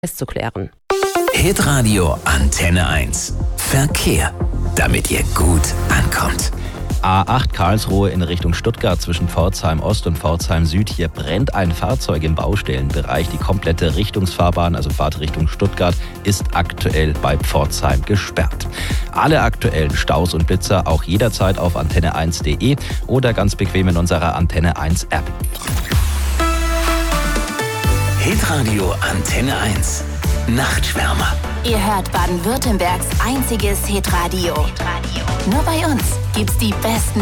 festzuklären. Hitradio Antenne 1. Verkehr, damit ihr gut ankommt. A8 Karlsruhe in Richtung Stuttgart zwischen Pforzheim Ost und Pforzheim Süd. Hier brennt ein Fahrzeug im Baustellenbereich. Die komplette Richtungsfahrbahn, also Fahrtrichtung Stuttgart, ist aktuell bei Pforzheim gesperrt. Alle aktuellen Staus und Blitzer auch jederzeit auf antenne1.de oder ganz bequem in unserer Antenne 1 App. Hitradio Antenne 1. Nachtschwärmer. Ihr hört Baden-Württembergs einziges Hitradio. Nur bei uns gibt's die besten